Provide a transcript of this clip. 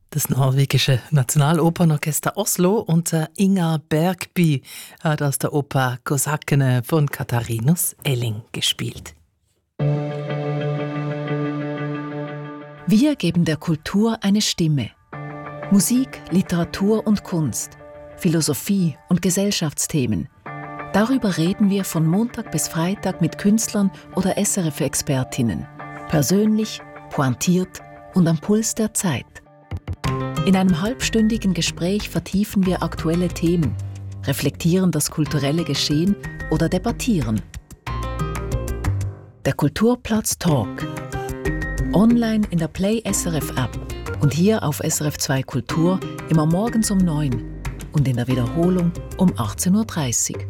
Das norwegische Nationalopernorchester Oslo und Inga Bergby hat aus der Oper Kosakene von Katharinus Elling gespielt. Wir geben der Kultur eine Stimme. Musik, Literatur und Kunst, Philosophie und Gesellschaftsthemen. Darüber reden wir von Montag bis Freitag mit Künstlern oder SRF-Expertinnen. Persönlich, pointiert und am Puls der Zeit. In einem halbstündigen Gespräch vertiefen wir aktuelle Themen, reflektieren das kulturelle Geschehen oder debattieren. Der Kulturplatz Talk. Online in der Play SRF App und hier auf SRF 2 Kultur immer morgens um 9 und in der Wiederholung um 18.30 Uhr.